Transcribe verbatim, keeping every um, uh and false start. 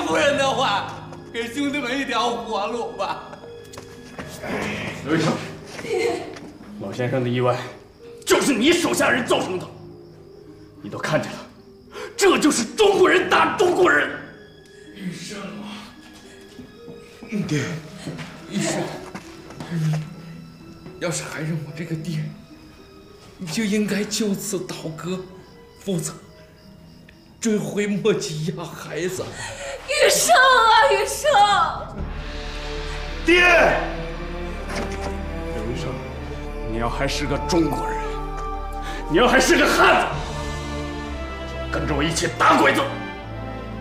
夫人的话，给兄弟们一条活路吧。 刘医生，老先生的意外就是你手下人造成的，你都看见了，这就是中国人打中国人。 医生啊，爹，医生，你要是还认我这个爹，你就应该就此倒戈，否则追悔莫及呀，孩子。 医生啊，医生！ 爹，刘医生，你要还是个中国人，你要还是个汉子，跟着我一起打鬼子。